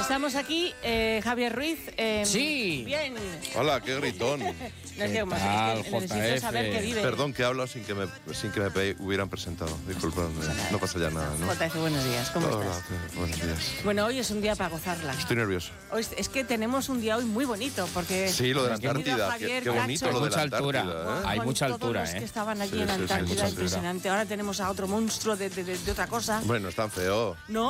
Estamos aquí, Javier Ruiz. Sí. Bien. Hola, qué gritón. No es que, tal, necesito JF? saber que vive. Perdón que hablo sin que me hubieran presentado. Disculpadme, no pasa ya nada, ¿no? JF, buenos días, ¿cómo Hola, estás? buenos días. Bueno, hoy es un día para gozarla. Estoy nervioso. Hoy es que tenemos un día hoy muy bonito, porque... Sí, lo de la hemos tenido a Antártida. Javier Qué bonito Cacho, lo de Mucha la altura. Antártida, ¿eh? Hay con mucha todos altura, los ¿eh? que estaban allí Sí, en sí, sí, Antártida, mucha altura. impresionante. Ahora tenemos a otro monstruo de otra cosa. Bueno, es tan feo. No,